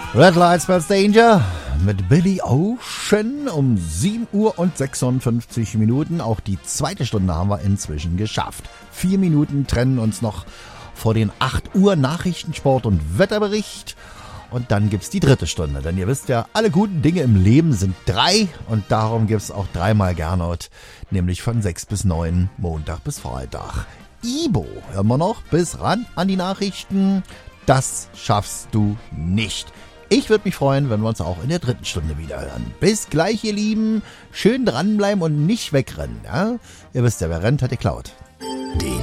Red Lights Spells Danger mit Billy Ocean um 7 Uhr und 56 Minuten. Auch die zweite Stunde haben wir inzwischen geschafft. 4 Minuten trennen uns noch vor den 8 Uhr Nachrichtensport und Wetterbericht. Und dann gibt's die dritte Stunde. Denn ihr wisst ja, alle guten Dinge im Leben sind 3. Und darum gibt's auch 3-mal Gernot. Nämlich von 6 bis 9, Montag bis Freitag. Ibo, hören wir noch bis ran an die Nachrichten. Das schaffst du nicht. Ich würde mich freuen, wenn wir uns auch in der dritten Stunde wieder hören. Bis gleich, ihr Lieben. Schön dranbleiben und nicht wegrennen. Ja? Ihr wisst ja, wer rennt, hat geklaut.